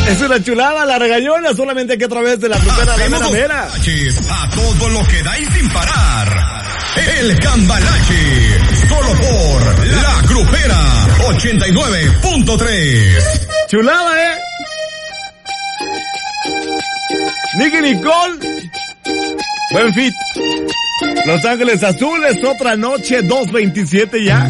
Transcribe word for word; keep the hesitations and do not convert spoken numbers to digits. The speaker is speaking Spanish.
Es una chulada, la regañona, solamente que a través de la grupera de Mera Mera. A todo lo que da y sin parar. El Cambalache, solo por la grupera ochenta y nueve punto tres. Chulada, ¿eh? Nicky Nicole. Buen fit. Los Ángeles Azules, otra noche, dos veintisiete ya.